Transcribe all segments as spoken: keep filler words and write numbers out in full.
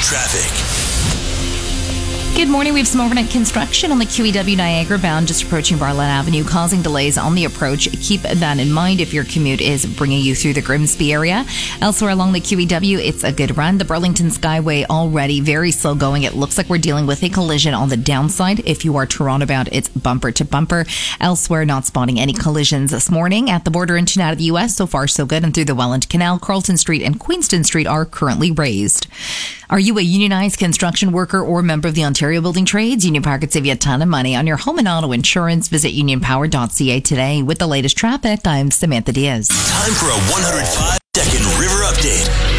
traffic. Good morning. We have some overnight construction on the Q E W Niagara bound just approaching Bartlett Avenue, causing delays on the approach. Keep that in mind if your commute is bringing you through the Grimsby area. Elsewhere along the Q E W, it's a good run. The Burlington Skyway already very slow going. It looks like we're dealing with a collision on the downside. If you are Toronto bound, it's bumper to bumper. Elsewhere, not spotting any collisions this morning. At the border into and out of the U S, so far so good. And through the Welland Canal, Carlton Street and Queenston Street are currently raised. Are you a unionized construction worker or member of the Ontario Building Trades? Union Power could save you a ton of money on your home and auto insurance. Visit union power dot c a today. With the latest traffic, I'm Samantha Diaz. Time for a one hundred five second River Update.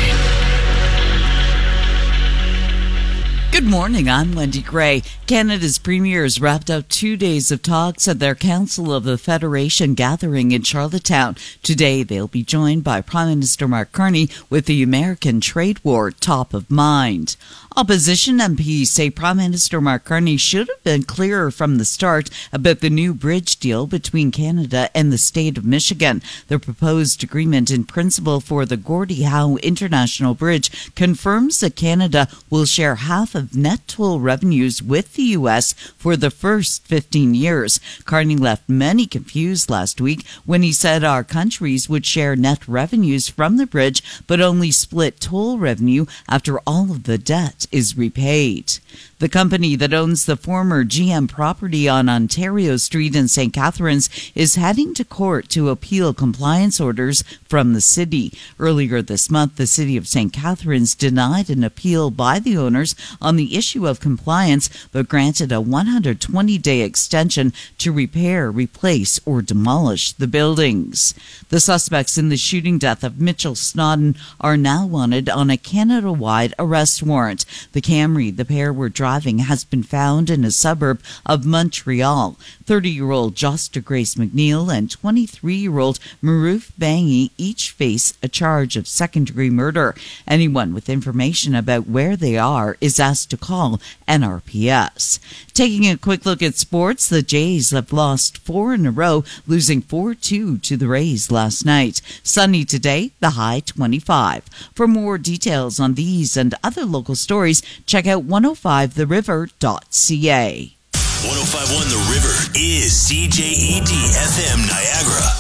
Good morning, I'm Wendy Gray. Canada's premiers wrapped up two days of talks at their Council of the Federation gathering in Charlottetown. Today, they'll be joined by Prime Minister Mark Carney with the American trade war top of mind. Opposition M Ps say Prime Minister Mark Carney should have been clearer from the start about the new bridge deal between Canada and the state of Michigan. The proposed agreement in principle for the Gordie Howe International Bridge confirms that Canada will share half of net toll revenues with the U S for the first fifteen years. Carney left many confused last week when he said our countries would share net revenues from the bridge but only split toll revenue after all of the debt is repaid. The company that owns the former G M property on Ontario Street in Saint Catharines is heading to court to appeal compliance orders from the city. Earlier this month, the city of Saint Catharines denied an appeal by the owners on the issue of compliance, but granted a one hundred twenty day extension to repair, replace, or demolish the buildings. The suspects in the shooting death of Mitchell Snodden are now wanted on a Canada-wide arrest warrant. The Camry the pair were driving has been found in a suburb of Montreal. thirty-year-old Josta Grace McNeil and twenty-three-year-old Maroof Bangi each face a charge of second-degree murder. Anyone with information about where they are is asked to call N R P S. Taking a quick look at sports, the Jays have lost four in a row, losing four two to the Rays last night. Sunny today, the high twenty-five. For more details on these and other local stories, check out one oh five the river dot c a. one oh five point one The River is C J E D F M Niagara.